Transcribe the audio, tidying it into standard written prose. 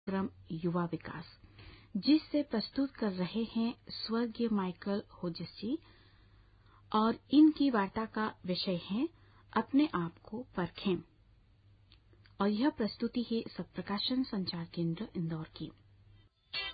कार्यक्रम युवा विकास, जिससे प्रस्तुत कर रहे हैं स्वर्गीय माइकल होजेस जी, और इनकी वार्ता का विषय है अपने आप को परखें। और यह प्रस्तुति है सत्प्रकाशन संचार केंद्र इंदौर की।